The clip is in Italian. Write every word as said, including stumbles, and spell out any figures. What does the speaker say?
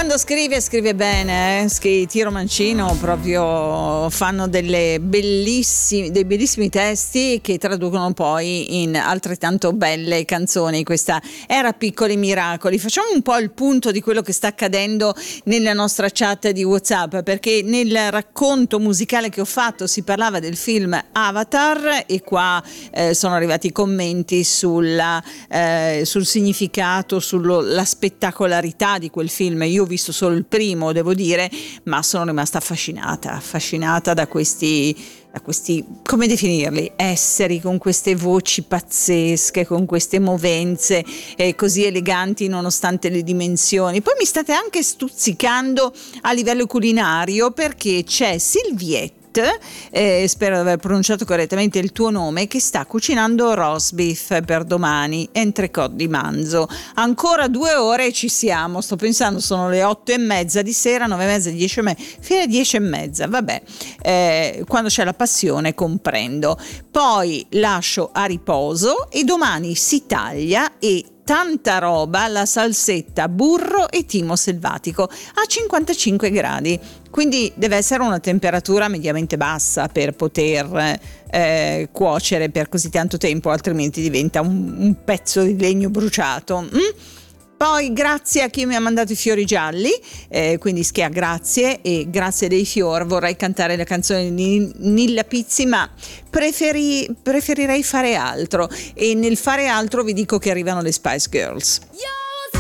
quando scrive, scrive bene, eh? Schi- Tiro Mancino proprio fanno delle bellissimi, dei bellissimi testi che traducono poi in altrettanto belle canzoni. Questa era Piccoli Miracoli. Facciamo un po' il punto di quello che sta accadendo nella nostra chat di WhatsApp, perché nel racconto musicale che ho fatto si parlava del film Avatar e qua eh, sono arrivati i commenti sulla, eh, sul significato, sulla spettacolarità di quel film. Io ho visto solo il primo, devo dire, ma sono rimasta affascinata, affascinata da questi, da questi, come definirli, esseri con queste voci pazzesche, con queste movenze eh, così eleganti nonostante le dimensioni. Poi mi state anche stuzzicando a livello culinario, perché c'è Silvietta, Eh, spero di aver pronunciato correttamente il tuo nome, che sta cucinando roast beef per domani, entrecot di manzo. Ancora due ore e ci siamo. Sto pensando, sono le otto e mezza di sera, nove e mezza, dieci e mezza, fino alle dieci e mezza. Vabbè, eh, quando c'è la passione comprendo. Poi lascio a riposo e domani si taglia e tanta roba, la salsetta, burro e timo selvatico a cinquantacinque gradi, quindi deve essere una temperatura mediamente bassa per poter eh, cuocere per così tanto tempo, altrimenti diventa un, un pezzo di legno bruciato. mm? Poi grazie a chi mi ha mandato i fiori gialli, eh, quindi Schia grazie, e grazie dei fior vorrei cantare la canzone di Nilla Pizzi, ma preferi, preferirei fare altro, e nel fare altro vi dico che arrivano le Spice Girls. Yeah!